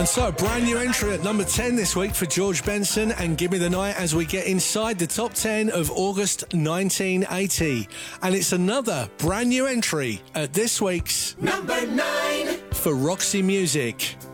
And so, a brand new entry at number 10 this week for George Benson and Give Me the Night as we get inside the top 10 of August 1980. And it's another brand new entry at this week's number 9 for Roxy Music.